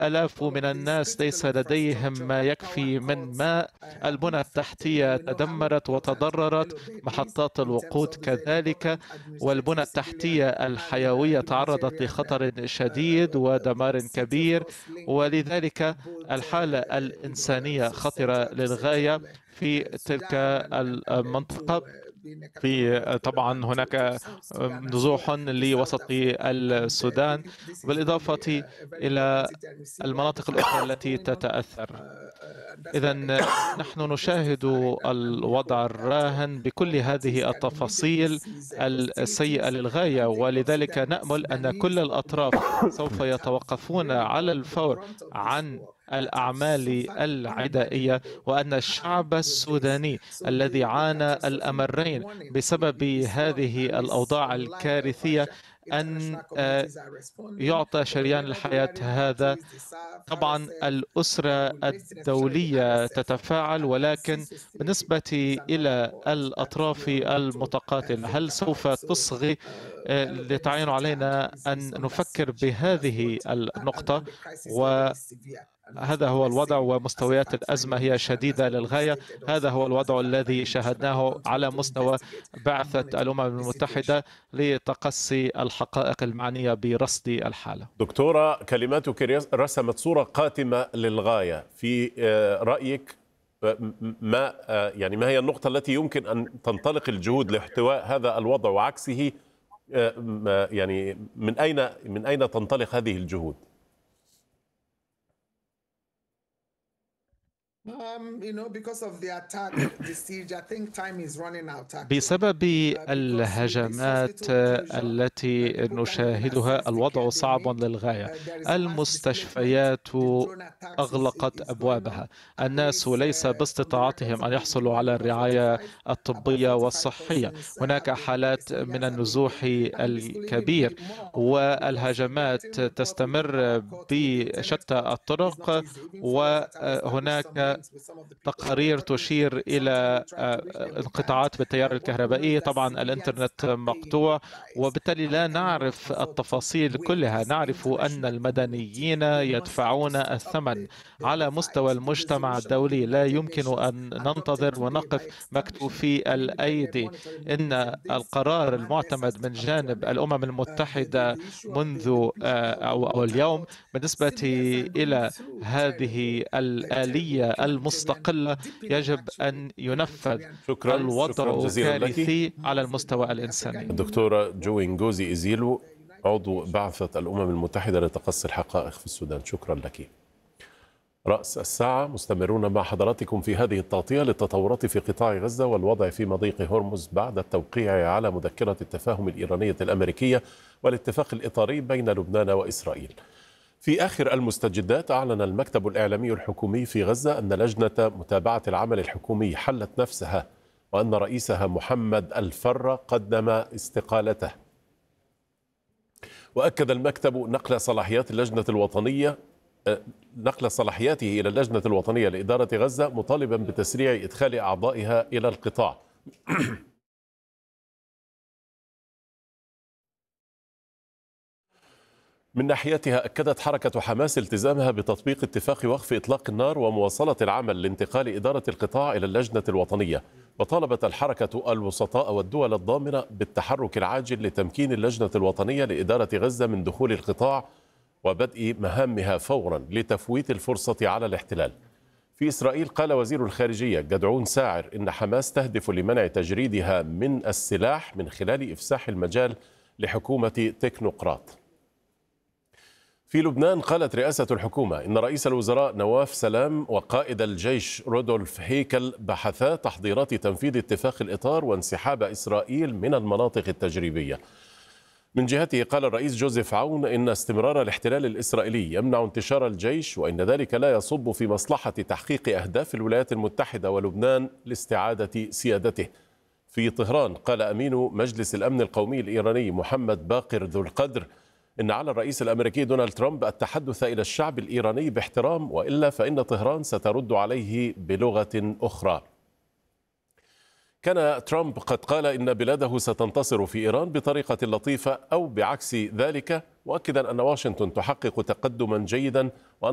آلاف من الناس ليس لديهم ما يكفي من ماء. البنى التحتية تدمرت وتضررت، محطات الوقود كذلك، والبنى التحتية الحيوية تعرضت لخطر شديد ودمار كبير. ولذلك الحالة الإنسانية خطرة للغاية في تلك المنطقة. في طبعا هناك نزوح لوسط السودان، بالإضافة إلى المناطق الأخرى التي تتأثر. إذا نحن نشاهد الوضع الراهن بكل هذه التفاصيل السيئة للغاية، ولذلك نأمل أن كل الأطراف سوف يتوقفون على الفور عن الأعمال العدائية، وأن الشعب السوداني الذي عانى الأمرين بسبب هذه الأوضاع الكارثية أن يعطى شريان الحياة هذا. طبعا الأسرة الدولية تتفاعل، ولكن بالنسبة إلى الأطراف المتقاتلة هل سوف تصغي لتعين علينا أن نفكر بهذه النقطة؟ وهذا هو الوضع، ومستويات الأزمة هي شديدة للغاية. هذا هو الوضع الذي شاهدناه على مستوى بعثة الأمم المتحدة لتقصي الحقائق المعنية برصد الحالة. دكتورة، كلماتك رسمت صورة قاتمة للغاية. في رأيك ما هي النقطة التي يمكن أن تنطلق الجهود لاحتواء هذا الوضع وعكسه؟ يعني من أين تنطلق هذه الجهود؟ بسبب الهجمات التي نشاهدها الوضع صعب للغاية. المستشفيات أغلقت أبوابها، الناس ليس باستطاعتهم أن يحصلوا على الرعاية الطبية والصحية. هناك حالات من النزوح الكبير، والهجمات تستمر بشتى الطرق، وهناك تقارير تشير إلى انقطاعات بالتيار الكهربائي. طبعا الإنترنت مقطوع، وبالتالي لا نعرف التفاصيل كلها. نعرف أن المدنيين يدفعون الثمن على مستوى المجتمع الدولي. لا يمكن أن ننتظر ونقف مكتوفي الأيدي. إن القرار المعتمد من جانب الأمم المتحدة منذ أو اليوم بالنسبة إلى هذه الآلية المستقلة يجب أن ينفذ. الوضع كارثي على المستوى الإنساني. الدكتورة جو إنجوزي إزيلو، عضو بعثة الأمم المتحدة لتقصي الحقائق في السودان، شكرا لك. رأس الساعة مستمرون مع حضراتكم في هذه التغطية للتطورات في قطاع غزة والوضع في مضيق هرمز بعد التوقيع على مذكرة التفاهم الإيرانية الأمريكية والاتفاق الإطاري بين لبنان وإسرائيل. في آخر المستجدات، أعلن المكتب الإعلامي الحكومي في غزة أن لجنة متابعة العمل الحكومي حلت نفسها، وأن رئيسها محمد الفر قدم استقالته. وأكد المكتب نقل صلاحياته إلى اللجنة الوطنية لإدارة غزة، مطالبا بتسريع إدخال أعضائها إلى القطاع. من ناحيتها، أكدت حركة حماس التزامها بتطبيق اتفاق وقف إطلاق النار ومواصلة العمل لانتقال إدارة القطاع إلى اللجنة الوطنية. وطالبت الحركة الوسطاء والدول الضامنة بالتحرك العاجل لتمكين اللجنة الوطنية لإدارة غزة من دخول القطاع وبدء مهامها فورا لتفويت الفرصة على الاحتلال. في إسرائيل، قال وزير الخارجية جدعون ساعر إن حماس تهدف لمنع تجريدها من السلاح من خلال إفساح المجال لحكومة تكنوقراط. في لبنان، قالت رئاسة الحكومة إن رئيس الوزراء نواف سلام وقائد الجيش رودولف هيكل بحثا تحضيرات تنفيذ اتفاق الإطار وانسحاب إسرائيل من المناطق التجريبية. من جهته، قال الرئيس جوزيف عون إن استمرار الاحتلال الإسرائيلي يمنع انتشار الجيش، وإن ذلك لا يصب في مصلحة تحقيق أهداف الولايات المتحدة ولبنان لاستعادة سيادته. في طهران، قال أمين مجلس الأمن القومي الإيراني محمد باقر ذو القدر إن على الرئيس الأمريكي دونالد ترامب التحدث إلى الشعب الإيراني باحترام، وإلا فإن طهران سترد عليه بلغة أخرى. كان ترامب قد قال إن بلاده ستنتصر في إيران بطريقة لطيفة أو بعكس ذلك، مؤكدا أن واشنطن تحقق تقدما جيدا